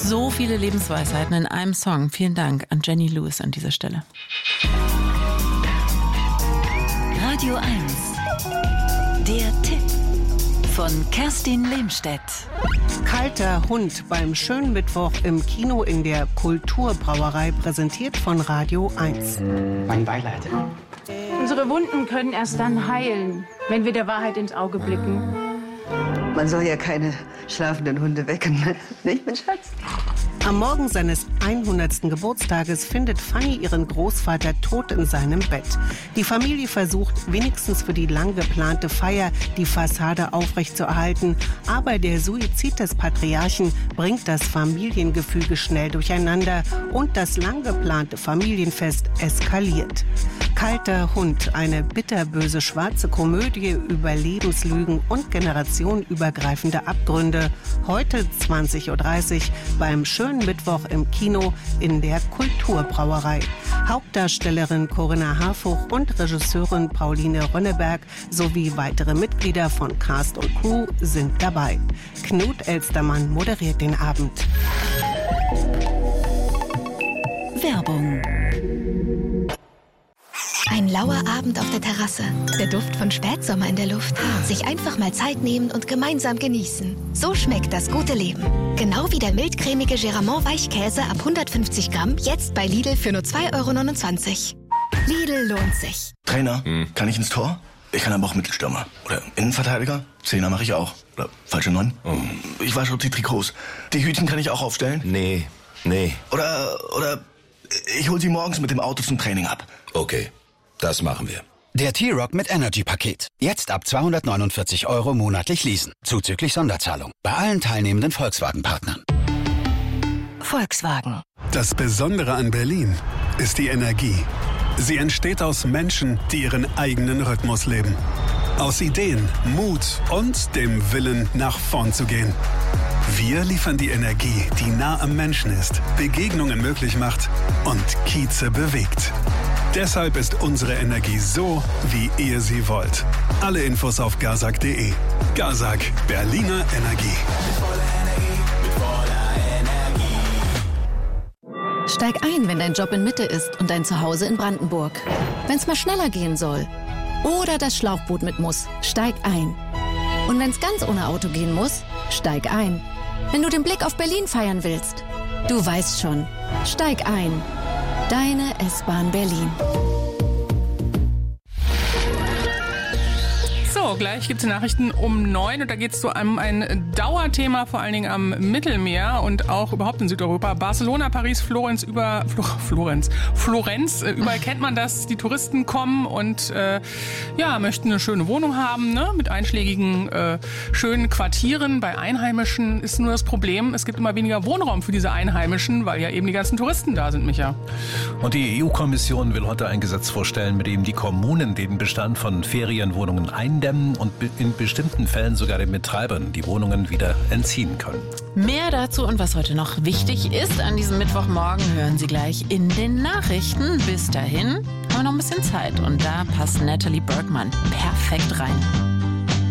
So viele Lebensweisheiten in einem Song. Vielen Dank an Jenny Lewis an dieser Stelle. Radio 1. Der Tipp von Kerstin Lehmstedt. Kalter Hund beim schönen Mittwoch im Kino in der Kulturbrauerei, präsentiert von Radio 1. Mein Beileid. Unsere Wunden können erst dann heilen, wenn wir der Wahrheit ins Auge blicken. Man soll ja keine schlafenden Hunde wecken, nicht, mein Schatz? Am Morgen seines 100. Geburtstages findet Fanny ihren Großvater tot in seinem Bett. Die Familie versucht, wenigstens für die lang geplante Feier die Fassade aufrechtzuerhalten. Aber der Suizid des Patriarchen bringt das Familiengefüge schnell durcheinander und das lang geplante Familienfest eskaliert. Kalter Hund, eine bitterböse schwarze Komödie über Lebenslügen und generationenübergreifende Abgründe. Heute 20.30 Uhr beim schönen Mittwoch im Kino in der Kulturbrauerei. Hauptdarstellerin Corinna Harfuch und Regisseurin Pauline Rönneberg sowie weitere Mitglieder von Cast und Crew sind dabei. Knut Elstermann moderiert den Abend. Werbung. Ein lauer Abend auf der Terrasse, der Duft von Spätsommer in der Luft. Sich einfach mal Zeit nehmen und gemeinsam genießen. So schmeckt das gute Leben. Genau wie der mildcremige Geramont Weichkäse ab 150 Gramm, jetzt bei Lidl für nur 2,29 €. Lidl lohnt sich. Trainer, kann ich ins Tor? Ich kann aber auch Mittelstürmer. Oder Innenverteidiger? Zehner mache ich auch. Oder falsche 9? Ich wasche auch die Trikots. Die Hütchen kann ich auch aufstellen? Nee. Oder ich hol sie morgens mit dem Auto zum Training ab. Okay. Das machen wir. Der T-Rock mit Energy-Paket. Jetzt ab 249 € monatlich leasen. Zuzüglich Sonderzahlung. Bei allen teilnehmenden Volkswagen-Partnern. Volkswagen. Das Besondere an Berlin ist die Energie. Sie entsteht aus Menschen, die ihren eigenen Rhythmus leben. Aus Ideen, Mut und dem Willen, nach vorn zu gehen. Wir liefern die Energie, die nah am Menschen ist, Begegnungen möglich macht und Kieze bewegt. Deshalb ist unsere Energie so, wie ihr sie wollt. Alle Infos auf gazak.de. Gazak, Berliner Energie. Steig ein, wenn dein Job in Mitte ist und dein Zuhause in Brandenburg. Wenn es mal schneller gehen soll oder das Schlauchboot mit muss, steig ein. Und wenn es ganz ohne Auto gehen muss, steig ein. Wenn du den Blick auf Berlin feiern willst, du weißt schon, steig ein. Deine S-Bahn Berlin. So, gleich gibt es die Nachrichten um 9 und da geht es so um ein Dauerthema, vor allen Dingen am Mittelmeer und auch überhaupt in Südeuropa. Barcelona, Paris, Florenz, überall kennt man das. Die Touristen kommen und möchten eine schöne Wohnung haben, ne? Mit einschlägigen, schönen Quartieren. Bei Einheimischen ist nur das Problem, es gibt immer weniger Wohnraum für diese Einheimischen, weil ja eben die ganzen Touristen da sind, Micha. Und die EU-Kommission will heute ein Gesetz vorstellen, mit dem die Kommunen den Bestand von Ferienwohnungen eindämmen und in bestimmten Fällen sogar den Betreibern die Wohnungen wieder entziehen können. Mehr dazu und was heute noch wichtig ist an diesem Mittwochmorgen hören Sie gleich in den Nachrichten. Bis dahin haben wir noch ein bisschen Zeit und da passt Natalie Bergman perfekt rein.